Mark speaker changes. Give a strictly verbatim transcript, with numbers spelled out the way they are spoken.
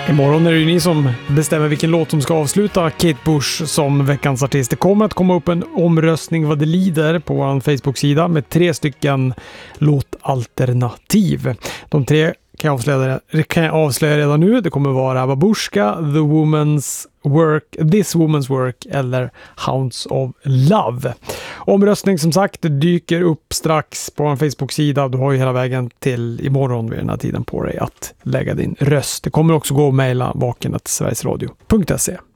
Speaker 1: Imorgon är det ju ni som bestämmer vilken låt som ska avsluta Kate Bush som veckans artist. Det kommer att komma upp en omröstning vad det lider på vår Facebook-sida med tre stycken låtalternativ. De tre kan jag avslöja, kan jag avslöja redan nu. Det kommer vara Babushka, The Woman's Work, This Woman's Work eller Hounds of Love. Omröstning som sagt dyker upp strax på en Facebook-sida. Du har ju hela vägen till imorgon vid den här tiden på dig att lägga din röst. Det kommer också gå att mejla vaken at sverigesradio punkt se.